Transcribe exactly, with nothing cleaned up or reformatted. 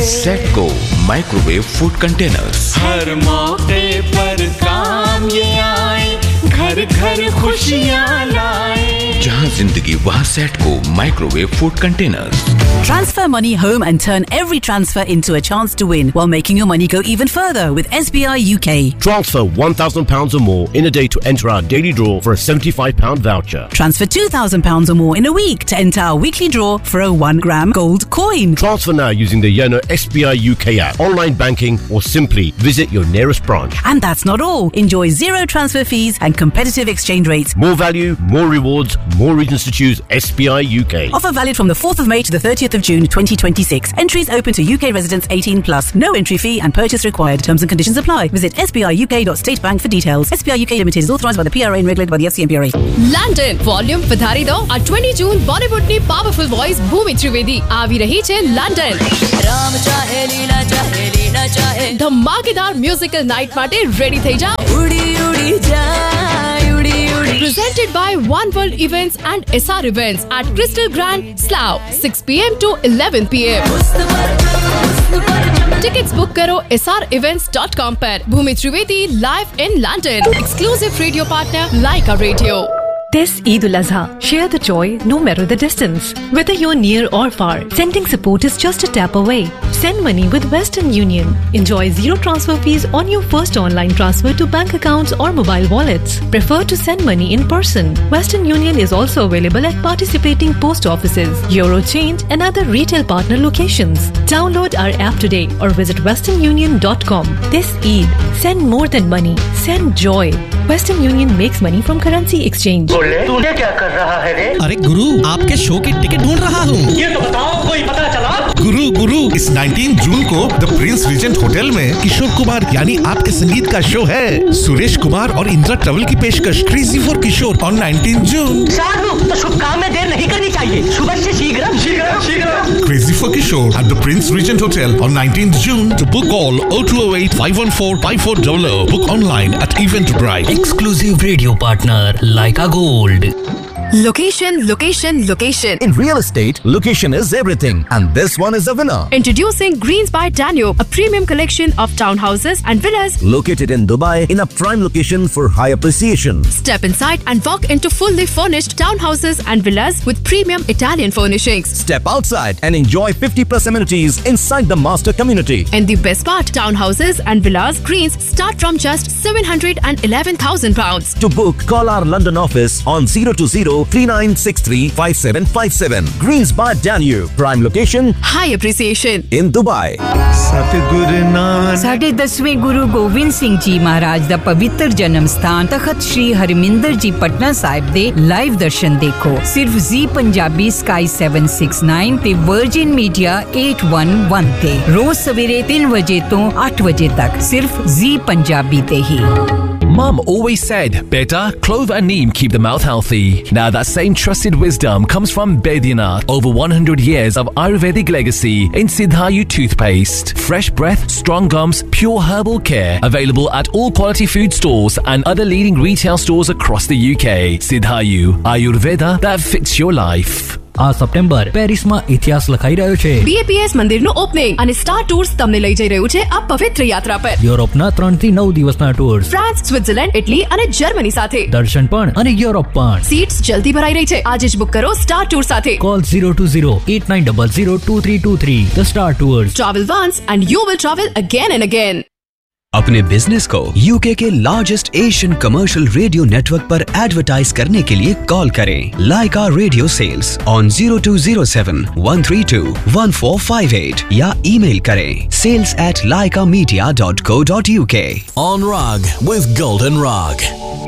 सेटको microwave food containers. हर मौके पर काम ये आए, घर घर खुशियाँ लाए। जहाँ जिंदगी वहाँ सेटको microwave food containers. Transfer money home and turn every transfer into a chance to win while making your money go even further with S B I U K. Transfer one thousand pounds or more in a day to enter our daily draw for a seventy-five pound voucher. Transfer two thousand pounds or more in a week to enter our weekly draw for a one gram gold coin. Transfer now using the Yono S B I U K app, online banking, or simply visit your nearest branch. And that's not all. Enjoy zero transfer fees and competitive exchange rates. More value, more rewards, more reasons to choose S B I U K. Offer valid from the fourth of May to the thirtieth of June twenty twenty-six. Entries open to U K residents eighteen plus. No entry fee and purchase required. Terms and conditions apply. Visit s b i u k dot state bank for details. S B I U K Limited is authorised by the P R A and regulated by the F C M P R A. London volume વધારી દો. આ twenty જૂન બોલિવૂડની powerful voice ભૂમિ ત્રિવેદી આવી રહી છે London. Ram ચાહે લીલા ચાહે લીલા ચાહે ધમાકેદાર મ્યુઝિકલ નાઇટ માટે રેડી થઈ જાઓ. ઉડી ઉડી જાય ઉડી ઉડી. Presented by One World Events and S R Events at Crystal Grand, Slough, six p m to eleven p m. Tickets book karo s r events dot com पर. भूमि Trivedi live in London. Exclusive radio partner Laika Radio. This Eid al-Azha, share the joy no matter the distance. Whether you're near or far, sending support is just a tap away. Send money with Western Union. Enjoy zero transfer fees on your first online transfer to bank accounts or mobile wallets. Prefer to send money in person. Western Union is also available at participating post offices, Eurochange and other retail partner locations. Download our app today or visit western union dot com. This Eid, send more than money. Send joy. Western Union makes money from currency exchange. तूने क्या कर रहा है रे? अरे गुरु, आपके show की ticket ढूंढ रहा हूँ। ये तो बताओ, कोई पता चला? गुरु गुरु इस उन्नीस जून को द प्रिंस रीजेंट होटल में किशोर कुमार यानी आपके संगीत का शो है। सुरेश कुमार और इंदिरा ट्रेवल की पेशकश क्रेजी फॉर किशोर और उन्नीस जून। साधु, तो शुभ काम में देर नहीं करनी चाहिए। सुबह से शीघ्र शीघ्र शीघ्र। Crazy for Kishore at the Prince Regent Hotel on nineteenth June. To book all oh two oh eight five one four five four zero zero. Book online at Eventbrite. Exclusive radio partner Laika Gold. Location, location, location. In real estate, location is everything, and this one is a winner. Introducing Greens by Danube, a premium collection of townhouses and villas located in Dubai in a prime location for high appreciation. Step inside and walk into fully furnished townhouses and villas with premium Italian furnishings. Step outside and enjoy fifty plus amenities inside the master community. And the best part, townhouses and villas Greens start from just seven hundred eleven thousand pounds. To book, call our London office on zero two zero three nine six three five seven five seven. Greens by Danube, prime location, high appreciation in Dubai. ਸਾਡੇ ਦਸਵੇਂ ਗੁਰੂ ਗੋਬਿੰਦ ਸਿੰਘ ਜੀ ਮਹਾਰਾਜ ਦਾ ਪਵਿੱਤਰ ਜਨਮ ਸਥਾਨ ਤਖਤ ਸ੍ਰੀ ਹਰਮਿੰਦਰ ਜੀ ਪਟਨਾ ਸਾਹਿਬ ਦੇ live ਦਰਸ਼ਨ ਦੇਖੋ ਸਿਰਫ ਜ਼ੀ Punjabi sky seven six nine ਤੇ virgin media eight one one ਤੇ ਰੋਜ਼ ਸਵੇਰੇ ਤਿੰਨ ਵਜੇ ਤੋਂ ਅੱਠ ਵਜੇ ਤੱਕ ਸਿਰਫ ਜ਼ੀ ਪੰਜਾਬੀ ਤੇ ਹੀ। Mum always said, better, clove and neem keep the mouth healthy. Now that same trusted wisdom comes from Baidyanath. Over one hundred years of Ayurvedic legacy in Siddhayu toothpaste. Fresh breath, strong gums, pure herbal care. Available at all quality food stores and other leading retail stores across the U K. Siddhayu, Ayurveda that fits your life. આ September પેરિસમાં ઇતિહાસ લખાઈ રહ્યો છે. B A P S મંદિરનું opening અને star tours તમને લઈ જઈ રહ્યું છે આ પવિત્ર યાત્રા પર. યુરોપના ત્રણ થી નવ દિવસના ટૂર્સ, ફ્રાન્સ, સ્વિટ્ઝરલેન્ડ, ઇટલી અને જર્મની સાથે. દર્શન પણ અને યુરોપ પણ. સીટ્સ જલ્દી ભરાઈ રહી છે. આજે જ બુક કરો સ્ટાર ટૂર સાથે. Call zero two zero eight nine zero zero two three two three. The Star Tours. Travel once and you will travel again and again. अपने बिजनेस को यूके के largest Asian commercial radio network पर advertise करने के लिए call करें लाइका radio sales on zero two zero seven one three two one four five eight या email करें sales at laika media dot co dot uk. On Rug with Golden Rug.